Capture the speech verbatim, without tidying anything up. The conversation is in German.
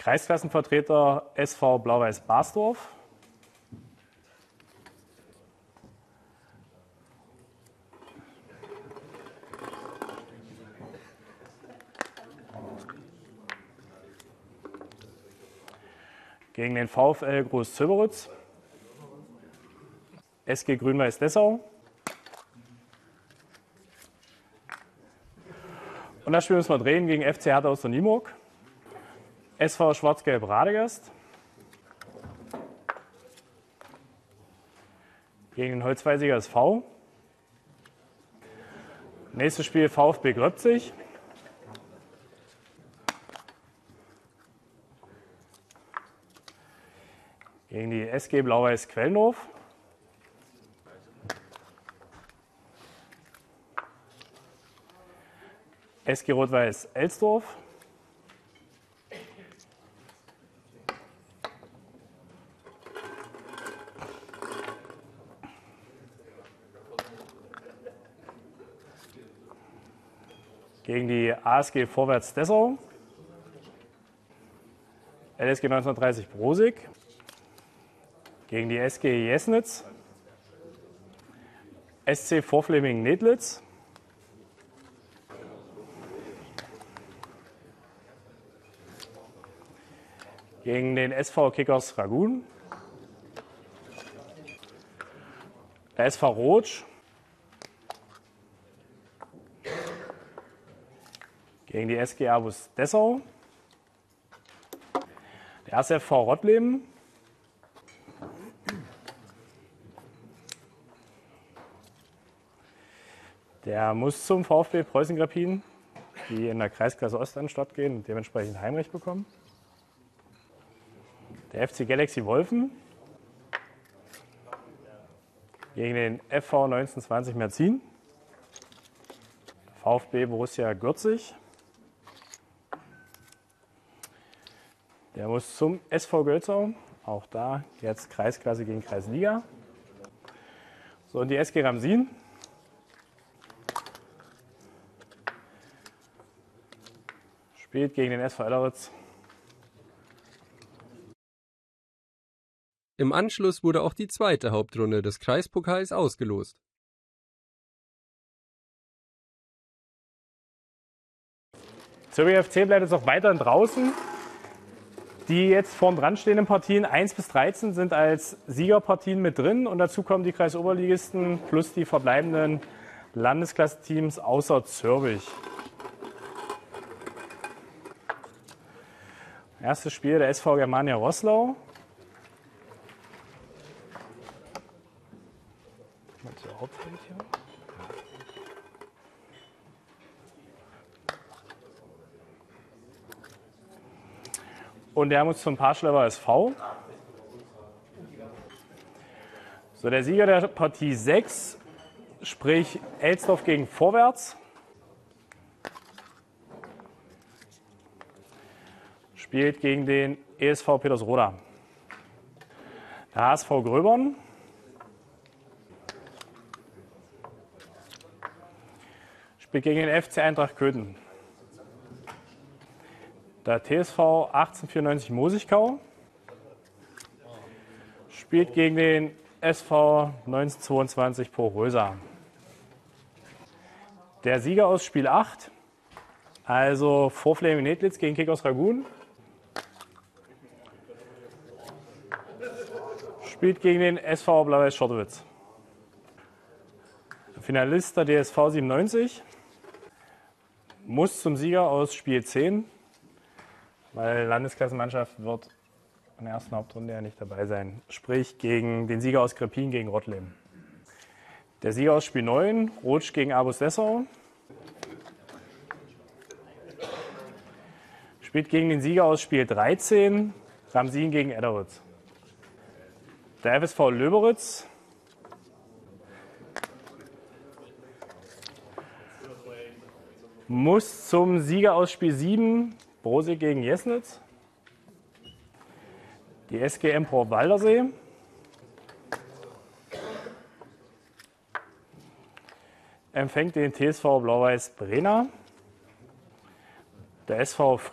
Kreisklassenvertreter S V Blau-Weiß Basdorf. Gegen den VfL Groß-Zöberitz. S G Grün-Weiß Dessau. Und das Spiel müssen wir drehen gegen F C Hertha Osterniemoog. S V Schwarz-Gelb Radegast. Gegen den Holzweißiger S V. Nächstes Spiel VfB Gröbzig. Gegen die S G Blau-Weiß Quellendorf. S G Rot-Weiß Elsdorf. Gegen die A S G Vorwärts Dessau. L S G neunzehnhundertdreißig Brosig. Gegen die S G Jesnitz. S C Vorfleming-Nedlitz. Gegen den S V Kickers Ragun. Der S V Rotsch. Gegen die S G Abus Dessau. Der S F V Rottleben. Der muss zum VfB Preußen-Grappin, die in der Kreisklasse Ost anstatt gehen und dementsprechend Heimrecht bekommen. Der F C Galaxy Wolfen gegen den F V neunzehnhundertzwanzig Merzin. VfB Borussia Gürzig. Der muss zum S V Gölzau. Auch da jetzt Kreisklasse gegen Kreisliga. So, und die S G Ramsin. Spielt gegen den S V Elleritz. Im Anschluss wurde auch die zweite Hauptrunde des Kreispokals ausgelost. Zürich F C bleibt jetzt auch weiterhin draußen. Die jetzt vorn dran stehenden Partien eins bis dreizehn sind als Siegerpartien mit drin und dazu kommen die Kreisoberligisten plus die verbleibenden Landesklassenteams außer Zürich. Erstes Spiel der S V Germania Roßlau. Und der muss zum Parschlever S V. So, der Sieger der Partie sechs, sprich Elsdorf gegen Vorwärts, spielt gegen den E S V Petersroda. Der H S V Gröbern spielt gegen den F C Eintracht Köthen. Der T S V achtzehnhundertvierundneunzig Mosigkau spielt gegen den S V neunzehnhundertzweiundzwanzig Porösa. Der Sieger aus Spiel acht, also Vorfleming Nedlitz gegen Kickers Ragun, spielt gegen den S V Blau-Weiß Schottowitz. Finalist der D S V siebenundneunzig muss zum Sieger aus Spiel zehn, weil Landesklassenmannschaft wird in der ersten Hauptrunde ja nicht dabei sein. Sprich gegen den Sieger aus Grepin gegen Rottleben. Der Sieger aus Spiel neun, Rotsch gegen Abus Dessau, spielt gegen den Sieger aus Spiel dreizehn, Ramsin gegen Edderitz. Der F S V Löberitz muss zum Sieger aus Spiel sieben, Brosig gegen Jesnitz. Die S G Empor Waldersee empfängt den T S V Blau-Weiß Brena. Der S V